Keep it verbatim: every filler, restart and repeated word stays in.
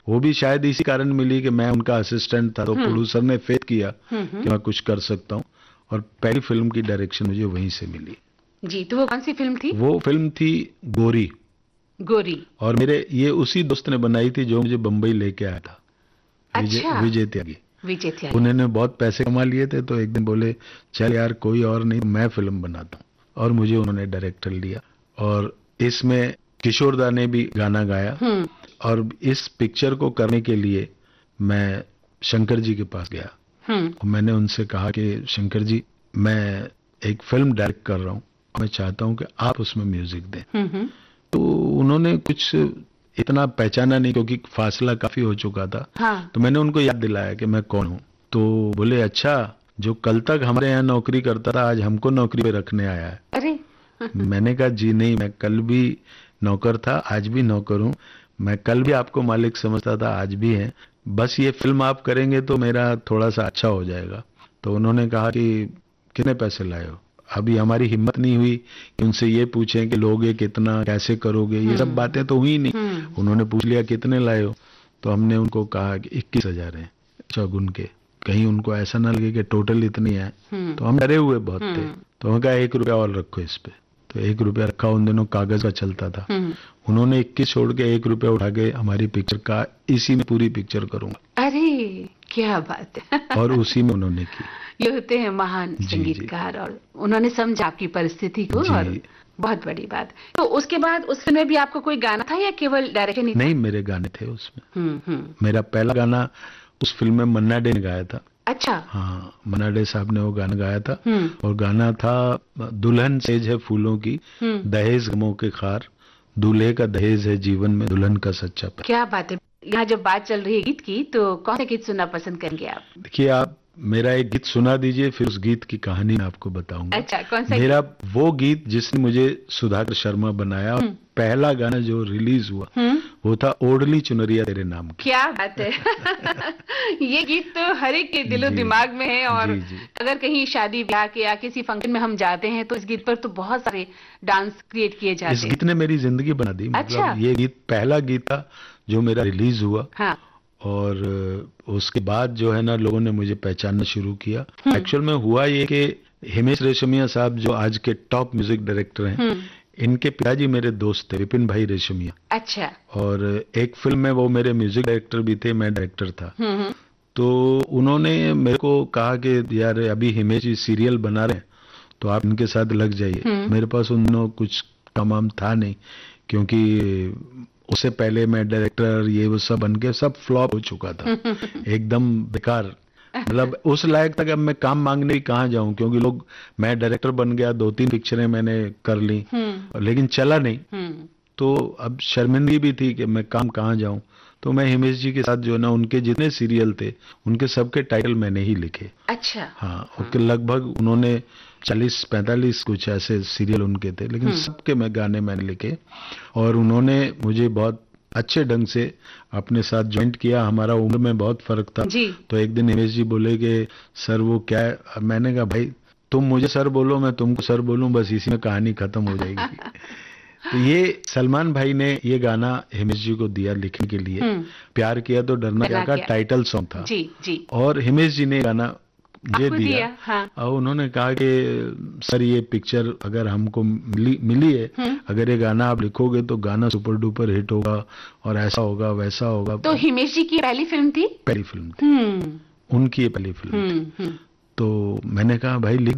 वो भी शायद इसी कारण मिली कि मैं उनका असिस्टेंट था, तो प्रोड्यूसर ने फेथ किया कि मैं कुछ कर सकता हूँ, और पहली फिल्म की डायरेक्शन मुझे वहीं से मिली। जी, तो वो कौन सी फिल्म थी? वो फिल्म थी गोरी। गोरी। और मेरे ये उसी दोस्त ने बनाई थी जो मुझे बम्बई लेके आया था। अच्छा। विजय त्यागी। विजय त्यागी। उन्होंने बहुत पैसे कमा लिए थे, तो एक दिन बोले चल यार कोई और नहीं, मैं फिल्म बनाता हूँ, और मुझे उन्होंने डायरेक्टर लिया। और इसमें किशोर दा ने भी गाना गाया। और इस पिक्चर को करने के लिए मैं शंकर जी के पास गया। और मैंने उनसे कहा कि शंकर जी, मैं एक फिल्म डायरेक्ट कर रहा हूँ, मैं चाहता हूँ कि आप उसमें म्यूजिक दें। तो उन्होंने कुछ इतना पहचाना नहीं, क्योंकि फासला काफी हो चुका था। हाँ। तो मैंने उनको याद दिलाया कि मैं कौन हूँ। तो बोले अच्छा, जो कल तक हमारे यहाँ नौकरी करता था आज हमको नौकरी पे रखने आया है। अरे मैंने कहा जी नहीं, मैं कल भी नौकर था, आज भी नौकर हूँ। मैं कल भी आपको मालिक समझता था, आज भी है। बस ये फिल्म आप करेंगे तो मेरा थोड़ा सा अच्छा हो जाएगा। तो उन्होंने कहा कि कितने पैसे लाए हो? अभी हमारी हिम्मत नहीं हुई कि उनसे ये पूछें कि लोगे कितना, कैसे करोगे, ये सब बातें तो हुई नहीं। उन्होंने पूछ लिया कितने लाए हो, तो हमने उनको कहा कि इक्कीस हजार है चौगुन के, कहीं उनको ऐसा ना लगे कि टोटल इतनी है। तो हम डरे हुए बहुत थे, तो उन्होंने कहा एक रुपया और रखो इस पे। तो एक रुपया रखा, उन दिनों कागज का चलता था। उन्होंने इक्कीस छोड़ के एक रुपया उठा के हमारी पिक्चर का, इसी में पूरी पिक्चर करूंगा। अरे क्या बात है। और उसी में उन्होंने की। ये होते हैं महान संगीतकार, और उन्होंने समझा आपकी परिस्थिति को, और बहुत बड़ी बात। तो उसके बाद उस फिल्म में भी आपको कोई गाना था या केवल डायरेक्शन ही था? नहीं, मेरे गाने थे उसमें। मेरा पहला गाना उस फिल्म में मन्ना डे ने गाया था। अच्छा। हाँ, मन्ना डे साहब ने वो गाना गाया था। और गाना था दुल्हन सेज है फूलों की, दहेज गमों के खार, दूल्हे का दहेज है जीवन में, दुल्हन का सच्चा प्यार। क्या बात है। यहाँ जब बात चल रही है गीत की, तो कौन सा गीत सुनना पसंद करेंगे आप? देखिए, आप मेरा एक गीत सुना दीजिए, फिर उस गीत की कहानी मैं आपको बताऊंगा। अच्छा, कौन सा? मेरा वो गीत जिसने मुझे सुधाकर शर्मा बनाया, और पहला गाना जो रिलीज हुआ वो था ओढ़ली चुनरिया तेरे नाम की। क्या बात है। ये गीत तो हर एक के दिलो दिमाग में है, और जी, जी। अगर कहीं शादी ब्याह के या किसी फंक्शन में हम जाते हैं तो इस गीत पर तो बहुत सारे डांस क्रिएट किए जाते हैं। इस गीत ने मेरी जिंदगी बना दी। अच्छा। मतलब ये गीत पहला गीत था जो मेरा रिलीज हुआ। हाँ। और उसके बाद जो है ना, लोगों ने मुझे पहचानना शुरू किया। एक्चुअल में हुआ ये कि हिमेश रेशमिया साहब जो आज के टॉप म्यूजिक डायरेक्टर हैं, इनके पिताजी मेरे दोस्त थे, विपिन भाई रेशमिया। अच्छा। और एक फिल्म में वो मेरे म्यूजिक डायरेक्टर भी थे, मैं डायरेक्टर था। तो उन्होंने मेरे को कहा कि यार अभी हिमेश जी सीरियल बना रहे हैं, तो आप इनके साथ लग जाइए। मेरे पास उन दिनों कुछ काम था नहीं, क्योंकि उससे पहले मैं डायरेक्टर ये वो सब बन के सब फ्लॉप हो चुका था, एकदम बेकार। मतलब उस लायक तक अब मैं काम मांगने भी कहाँ जाऊं, क्योंकि लोग, मैं डायरेक्टर बन गया, दो तीन पिक्चरें मैंने कर ली, लेकिन चला नहीं। तो अब शर्मिंदगी भी थी कि मैं काम कहाँ जाऊं। तो मैं हिमेश जी के साथ जो है ना, उनके जितने सीरियल थे उनके सबके टाइटल मैंने ही लिखे। अच्छा। हाँ, हाँ। लगभग उन्होंने चालीस पैंतालीस कुछ ऐसे सीरियल उनके थे, लेकिन सबके मैं गाने मैंने लिखे। और उन्होंने मुझे बहुत अच्छे ढंग से अपने साथ ज्वाइंट किया। हमारा उम्र में बहुत फर्क था जी। तो एक दिन हिमेश जी बोले कि सर वो क्या है। मैंने कहा भाई तुम मुझे सर बोलो, मैं तुमको सर बोलूं, बस इसी में कहानी खत्म हो जाएगी। तो ये सलमान भाई ने ये गाना हिमेश जी को दिया लिखने के लिए। प्यार किया तो डरना क्या का टाइटल सॉन्ग था जी, जी। और हिमेश जी ने गाना ये दिया, दिया हाँ। और उन्होंने कहा कि सर ये पिक्चर अगर हमको मिली, मिली है, अगर ये गाना आप लिखोगे तो गाना सुपर डुपर हिट होगा, और ऐसा होगा वैसा होगा। तो हिमेश जी की पहली फिल्म थी? पहली फिल्म थी, उनकी ये पहली फिल्म थी। तो मैंने कहा भाई लिख